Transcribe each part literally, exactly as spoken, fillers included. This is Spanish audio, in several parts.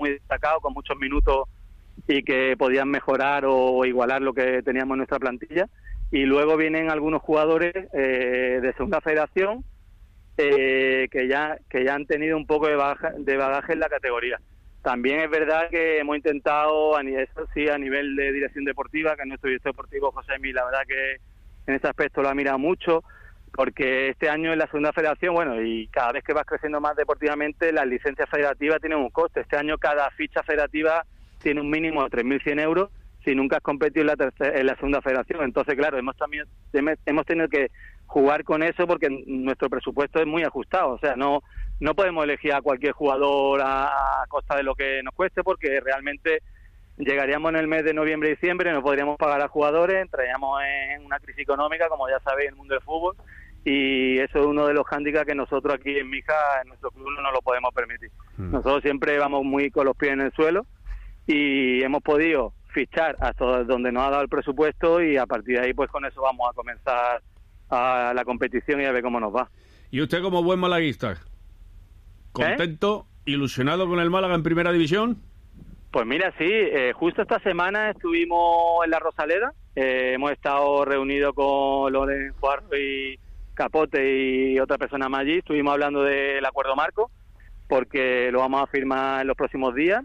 muy destacados, con muchos minutos y que podían mejorar o igualar lo que teníamos en nuestra plantilla. Y luego vienen algunos jugadores eh, de segunda federación eh, que ya que ya han tenido un poco de bagaje, de bagaje en la categoría. También es verdad que hemos intentado, a nivel, eso sí, a nivel de dirección deportiva, que nuestro director deportivo, José Mí, la verdad que en ese aspecto lo ha mirado mucho, porque este año en la segunda federación, bueno, y cada vez que vas creciendo más deportivamente, las licencias federativas tienen un coste. Este año cada ficha federativa tiene un mínimo de tres mil cien euros si nunca has competido en la, tercera, en la segunda federación. Entonces, claro, hemos también hemos tenido que jugar con eso porque nuestro presupuesto es muy ajustado. O sea, no no podemos elegir a cualquier jugador a, a costa de lo que nos cueste, porque realmente llegaríamos en el mes de noviembre y diciembre, no podríamos pagar a jugadores, entraríamos en una crisis económica, como ya sabéis, en el mundo del fútbol, y eso es uno de los hándicaps que nosotros aquí en Mija, en nuestro club, no nos lo podemos permitir. Mm. Nosotros siempre vamos muy con los pies en el suelo y hemos podido fichar hasta donde nos ha dado el presupuesto, y a partir de ahí, pues con eso vamos a comenzar a la competición y a ver cómo nos va. ¿Y usted, como buen malaguista, contento, ¿Eh? ilusionado con el Málaga en Primera División? Pues mira, sí, eh, justo esta semana estuvimos en la Rosaleda, eh, hemos estado reunidos con Loren Juarro y Capote y otra persona más allí, estuvimos hablando del acuerdo marco, porque lo vamos a firmar en los próximos días,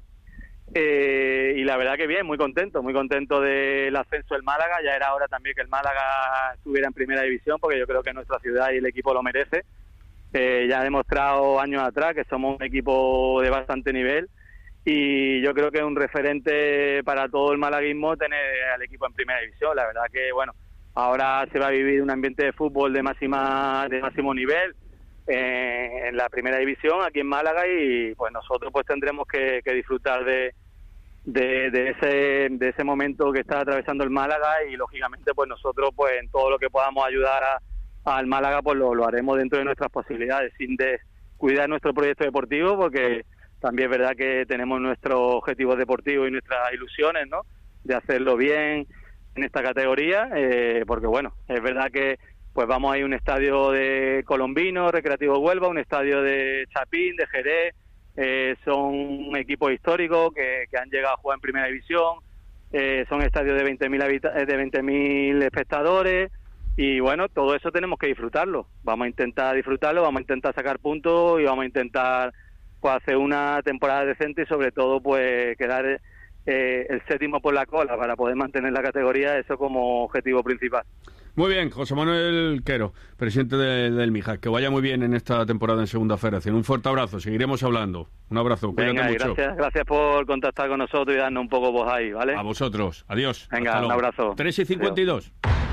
eh, y la verdad que bien, muy contento, muy contento del ascenso del Málaga. Ya era hora también que el Málaga estuviera en Primera División, porque yo creo que nuestra ciudad y el equipo lo merece. Eh, ya ha demostrado años atrás que somos un equipo de bastante nivel, y yo creo que es un referente para todo el malaguismo tener al equipo en Primera División. La verdad que, bueno, ahora se va a vivir un ambiente de fútbol de máxima de máximo nivel eh, en la Primera División aquí en Málaga, y pues nosotros pues tendremos que, que disfrutar de, de, de ese de ese momento que está atravesando el Málaga, y lógicamente pues nosotros pues en todo lo que podamos ayudar a al Málaga pues lo, lo haremos dentro de nuestras posibilidades, sin descuidar nuestro proyecto deportivo, porque también es verdad que tenemos nuestros objetivos deportivos y nuestras ilusiones, ¿no?, de hacerlo bien en esta categoría, eh, porque bueno, es verdad que pues vamos a ir a un estadio de Colombino, Recreativo Huelva, un estadio de Chapín, de Jerez, eh, son equipos históricos que, que han llegado a jugar en Primera División, eh, son estadios de veinte mil habita- de veinte mil espectadores. Y bueno, todo eso tenemos que disfrutarlo. Vamos a intentar disfrutarlo, vamos a intentar sacar puntos y vamos a intentar pues hacer una temporada decente, y sobre todo pues quedar eh, el séptimo por la cola para poder mantener la categoría, eso como objetivo principal. Muy bien, José Manuel Quero, presidente de, del Mija. Que vaya muy bien en esta temporada en Segunda Federación. Un fuerte abrazo, seguiremos hablando. Un abrazo, cuídate Venga, mucho. Gracias, gracias por contactar con nosotros y darnos un poco voz ahí, ¿vale? A vosotros, adiós. Venga, un abrazo. tres y cincuenta y dos.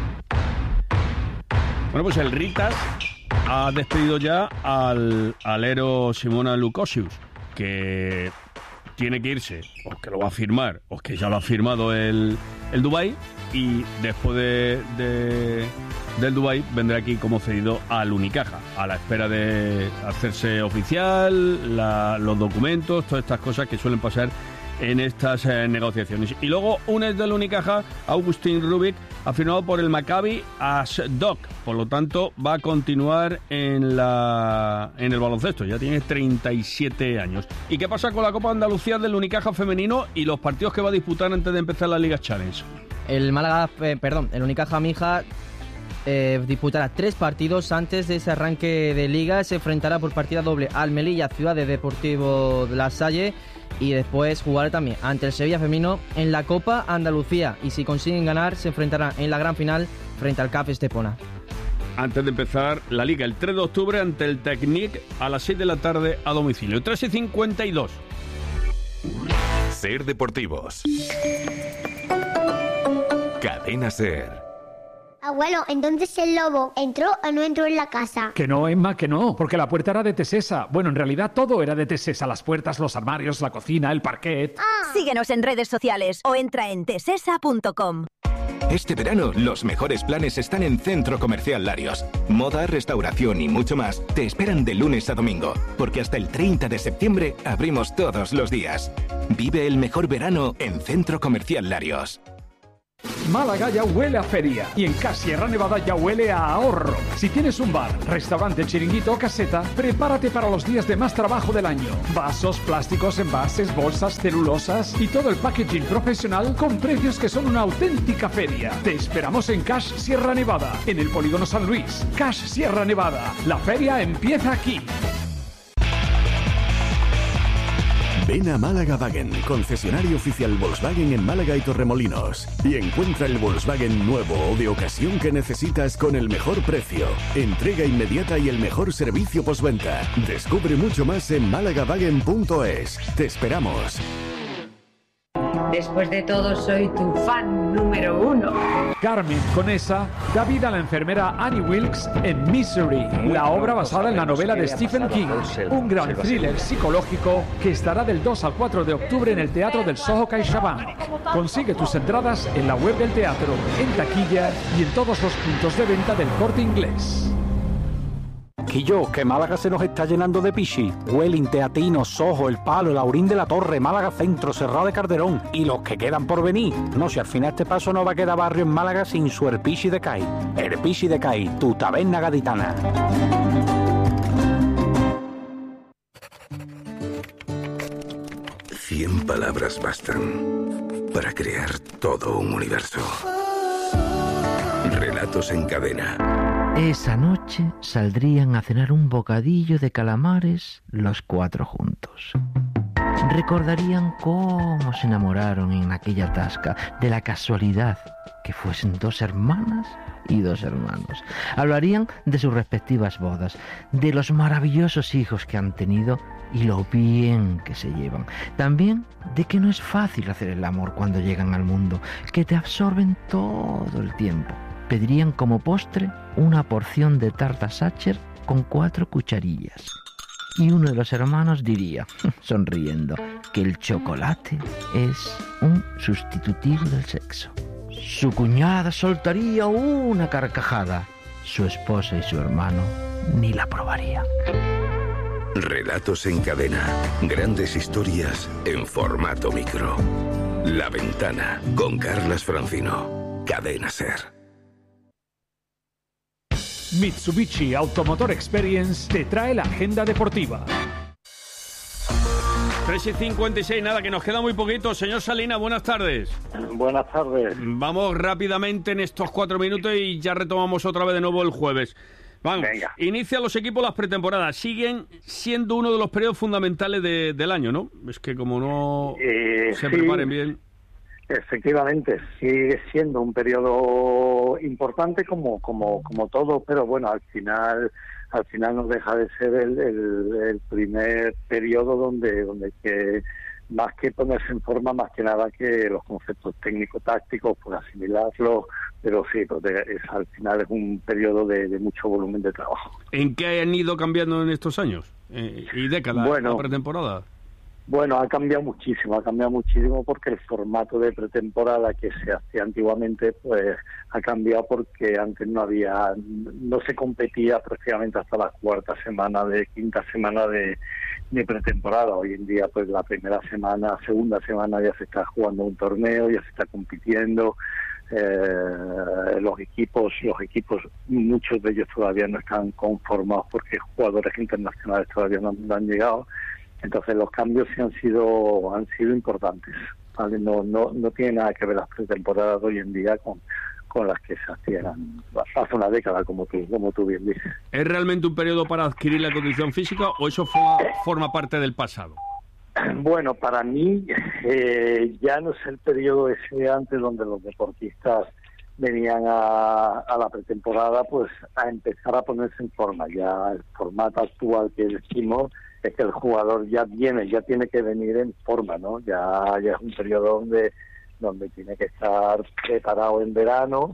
Bueno, pues el Ritas ha despedido ya al alero Simona Lukosius, que tiene que irse, o que lo va a firmar, o que ya lo ha firmado el, el Dubái, y después de, de del Dubái vendrá aquí como cedido al Unicaja, a la espera de hacerse oficial, la, los documentos, todas estas cosas que suelen pasar en estas eh, negociaciones. Y luego un ex del Unicaja, Augustin Rubik, ha firmado por el Maccabi Ashdod, por lo tanto va a continuar en la en el baloncesto, ya tiene treinta y siete años. ¿Y qué pasa con la Copa Andalucía del Unicaja femenino y los partidos que va a disputar antes de empezar la Liga Challenge? El Málaga, eh, perdón, el Unicaja Mija eh, disputará tres partidos antes de ese arranque de Liga. Se enfrentará por partida doble al Melilla Ciudad de Deportivo de La Salle, y después jugará también ante el Sevilla femenino en la Copa Andalucía, y si consiguen ganar se enfrentarán en la gran final frente al C A F Estepona. Antes de empezar la Liga, el tres de octubre ante el Technic a las seis de la tarde a domicilio. tres y cincuenta y dos. Ser Deportivos. Cadena Ser. Abuelo, entonces el lobo entró o no entró en la casa. Que no, Emma, que no, porque la puerta era de Tesesa. Bueno, en realidad todo era de Tesesa: las puertas, los armarios, la cocina, el parquet. Ah. Síguenos en redes sociales o entra en tesesa punto com. Este verano, los mejores planes están en Centro Comercial Larios. Moda, restauración y mucho más te esperan de lunes a domingo, porque hasta el treinta de septiembre abrimos todos los días. Vive el mejor verano en Centro Comercial Larios. Málaga ya huele a feria y en Cash Sierra Nevada ya huele a ahorro. Si tienes un bar, restaurante, chiringuito o caseta, prepárate para los días de más trabajo del año. Vasos, plásticos, envases, bolsas, celulosas y todo el packaging profesional con precios que son una auténtica feria. Te esperamos en Cash Sierra Nevada, en el Polígono San Luis. Cash Sierra Nevada. La feria empieza aquí. Ven a Málaga Wagen, concesionario oficial Volkswagen en Málaga y Torremolinos, y encuentra el Volkswagen nuevo o de ocasión que necesitas con el mejor precio, entrega inmediata y el mejor servicio postventa. Descubre mucho más en málaga wagen punto es. Te esperamos. Después de todo, soy tu fan número uno. Carmen Conesa da vida a la enfermera Annie Wilkes en Misery, la obra basada en la novela de Stephen King, un gran thriller psicológico que estará del dos al cuatro de octubre en el Teatro del Soho CaixaBank. Consigue tus entradas en la web del teatro, en taquilla y en todos los puntos de venta del Corte Inglés. Quillo, que Málaga se nos está llenando de pichi. Welling, Teatino, Soho, El Palo, Laurín de la Torre, Málaga Centro, Serrao de Calderón y los que quedan por venir. No, si al final este paso no va a quedar barrio en Málaga sin su Erpichi de Cai. Erpichi de Cai, tu taberna gaditana. Cien palabras bastan para crear todo un universo. Relatos en cadena. Esa noche saldrían a cenar un bocadillo de calamares los cuatro juntos. Recordarían cómo se enamoraron en aquella tasca, de la casualidad que fuesen dos hermanas y dos hermanos. Hablarían de sus respectivas bodas, de los maravillosos hijos que han tenido y lo bien que se llevan. También de que no es fácil hacer el amor cuando llegan al mundo, que te absorben todo el tiempo. Pedirían como postre una porción de tarta Sacher con cuatro cucharillas. Y uno de los hermanos diría, sonriendo, que el chocolate es un sustitutivo del sexo. Su cuñada soltaría una carcajada. Su esposa y su hermano ni la probarían. Relatos en cadena. Grandes historias en formato micro. La Ventana, con Carlas Francino. Cadena Ser. Mitsubishi Automotor Experience te trae la agenda deportiva. tres y cincuenta y seis, nada, que nos queda muy poquito. Señor Salina, buenas tardes. Buenas tardes. Vamos rápidamente en estos cuatro minutos y ya retomamos otra vez de nuevo el jueves. Vamos, venga. Inicia los equipos las pretemporadas. Siguen siendo uno de los periodos fundamentales de, del año, ¿no? Es que como no eh, se sí. preparen bien... Efectivamente, sigue siendo un periodo importante como como como todo, pero bueno, al final al final no deja de ser el, el, el primer periodo donde donde hay que, más que ponerse en forma, más que nada que los conceptos técnico-tácticos, pues asimilarlos, pero sí, pues de, es, al final es un periodo de, de mucho volumen de trabajo. ¿En qué han ido cambiando en estos años eh, y décadas bueno, la pretemporada? Bueno, ha cambiado muchísimo, ha cambiado muchísimo porque el formato de pretemporada que se hacía antiguamente, pues ha cambiado porque antes no había, no se competía prácticamente hasta la cuarta semana de, quinta semana de, de pretemporada. Hoy en día, pues la primera semana, segunda semana ya se está jugando un torneo, ya se está compitiendo. Eh, los equipos, los equipos, muchos de ellos todavía no están conformados porque jugadores internacionales todavía no, no han llegado. Entonces los cambios sí han sido han sido importantes, ¿vale? No no no tiene nada que ver las pretemporadas de hoy en día con con las que se hacían hace una década, como tú como tú bien dices. ¿Es realmente un periodo para adquirir la condición física o eso forma, forma parte del pasado? Bueno, para mí eh, ya no es el periodo ese antes donde los deportistas venían a, a la pretemporada pues a empezar a ponerse en forma. Ya el formato actual que decimos es que el jugador ya viene, ya tiene que venir en forma, ¿no? Ya, ya es un periodo donde, donde tiene que estar preparado en verano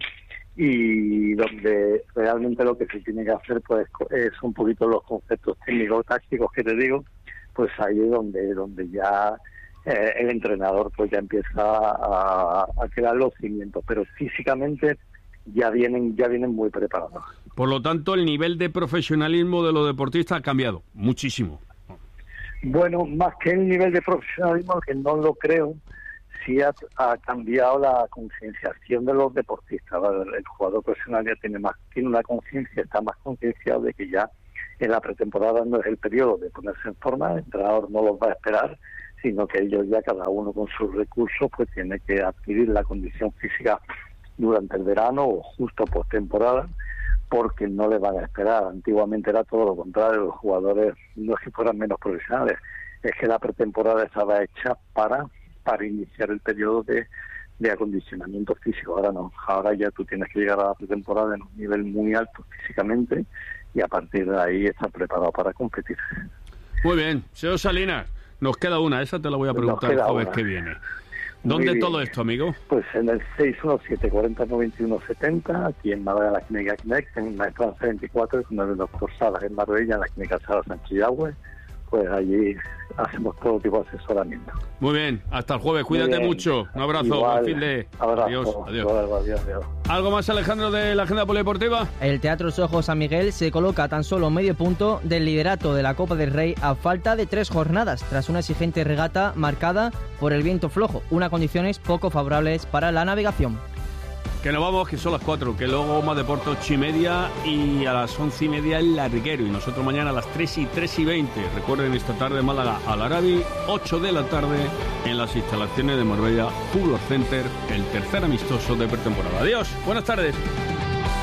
y donde realmente lo que se tiene que hacer pues es un poquito los conceptos técnicos tácticos que te digo, pues ahí es donde, donde ya eh, el entrenador pues ya empieza a, a crear los cimientos, pero físicamente ya vienen, ya vienen muy preparados. Por lo tanto, el nivel de profesionalismo de los deportistas ha cambiado muchísimo. Bueno, más que el nivel de profesionalismo, que no lo creo, sí ha, ha cambiado la concienciación de los deportistas. ¿Vale? El jugador profesional ya tiene más, tiene una conciencia, está más concienciado de que ya en la pretemporada no es el periodo de ponerse en forma, el entrenador no los va a esperar, sino que ellos ya cada uno con sus recursos pues tiene que adquirir la condición física durante el verano o justo postemporada, porque no les van a esperar. Antiguamente era todo lo contrario, los jugadores no es que fueran menos profesionales, es que la pretemporada estaba hecha para para iniciar el periodo de, de acondicionamiento físico. Ahora no, ahora ya tú tienes que llegar a la pretemporada en un nivel muy alto físicamente y a partir de ahí estar preparado para competir. Muy bien, señor Salinas, nos queda una, esa te la voy a preguntar el jueves que viene. ¿Dónde todo esto, amigo? Pues en el seis uno siete, cuarenta, noventa y uno, setenta, aquí en Málaga, la Clínica Kinect, en la Esperanza veinticuatro, con el doctor Salas en Marbella, en la Clínica Salas Sánchez Yagüe. Pues allí hacemos todo tipo de asesoramiento. Muy bien, hasta el jueves, cuídate mucho. Un abrazo, igual, buen fin de... abrazo, adiós, adiós. Adiós, adiós, adiós. ¿Algo más, Alejandro, de la agenda polideportiva? El Teatro Sojo San Miguel se coloca a tan solo medio punto del liderato de la Copa del Rey a falta de tres jornadas, tras una exigente regata marcada por el viento flojo, unas condiciones poco favorables para la navegación. Que nos vamos, que son las cuatro, que luego más deporte ocho y media y a las once y media el larguero. Y nosotros mañana a las tres y tres y veinte. Recuerden, esta tarde en Málaga al Arabi, ocho de la tarde en las instalaciones de Marbella Fútbol Center, el tercer amistoso de pretemporada. Adiós, buenas tardes.